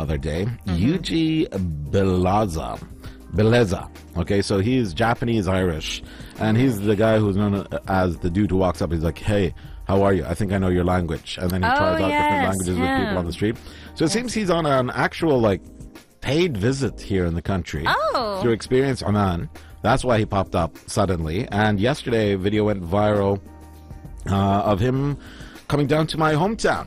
other day. Yuji Beleza. Okay, so he's Japanese-Irish, and he's the guy who's known as the dude who walks up. He's like, hey, how are you? I think I know your language. And then he tries out different languages with people on the street. So it seems he's on an actual, paid visit here in the country through Experience Oman. That's why he popped up suddenly. And yesterday, a video went viral of him coming down to my hometown